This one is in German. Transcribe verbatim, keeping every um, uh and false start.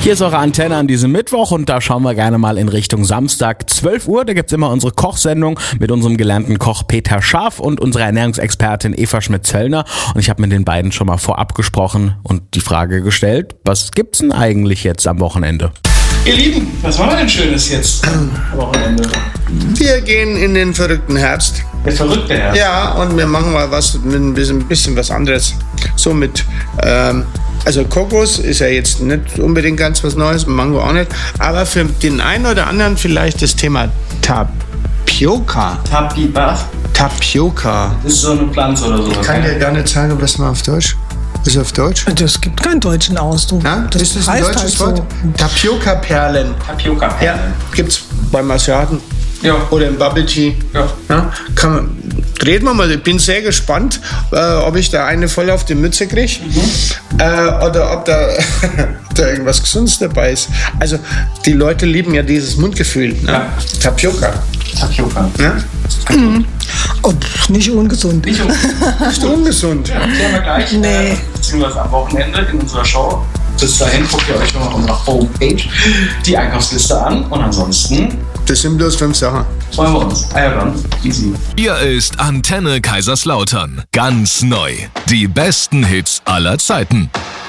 Hier ist eure Antenne an diesem Mittwoch und da schauen wir gerne mal in Richtung Samstag. zwölf Uhr, da gibt's immer unsere Kochsendung mit unserem gelernten Koch Peter Scharf und unserer Ernährungsexpertin Eva Schmidt-Zöllner. Und ich habe mit den beiden schon mal vorab gesprochen und die Frage gestellt, was gibt's denn eigentlich jetzt am Wochenende? Ihr Lieben, was machen wir denn Schönes jetzt am Wochenende? Wir gehen in den verrückten Herbst. Der verrückte Herbst? Ja, und wir machen mal was mit ein bisschen, ein bisschen was anderes. So mit, ähm, also Kokos ist ja jetzt nicht unbedingt ganz was Neues, Mango auch nicht. Aber für den einen oder anderen vielleicht das Thema Tapioca. Tapi was? Tapioca. Das ist so eine Pflanze oder sowas. Ich kann dir gar nicht sagen, was man auf Deutsch. Ist auf Deutsch? Das gibt keinen deutschen Ausdruck. Ja? Das ist das ein heißt deutsches halt Wort? so. Tapioca-Perlen. Tapioca-Perlen. Ja, gibt's beim Asiaten. Ja. Oder im Bubble Tea. Ja. Ja, kann man, dreht man mal. Ich bin sehr gespannt, äh, ob ich da eine voll auf die Mütze kriege. Mhm. Äh, oder ob da, da irgendwas Gesundes dabei ist. Also, die Leute lieben ja dieses Mundgefühl. Ne? Ja. Tapioca. Tapioca. Ne? Mhm. Oh, pff, nicht ungesund. Nicht ungesund. Ist ungesund. Ja, klären wir gleich. Nee. Äh, beziehungsweise am Wochenende in unserer Show. Bis dahin guckt ihr euch mal auf unserer Homepage die Einkaufsliste an. Und ansonsten Das sind bloß fünf Sachen. freuen wir uns. Ah ja, dann. Easy. Hier ist Antenne Kaiserslautern. Ganz neu. Die besten Hits aller Zeiten.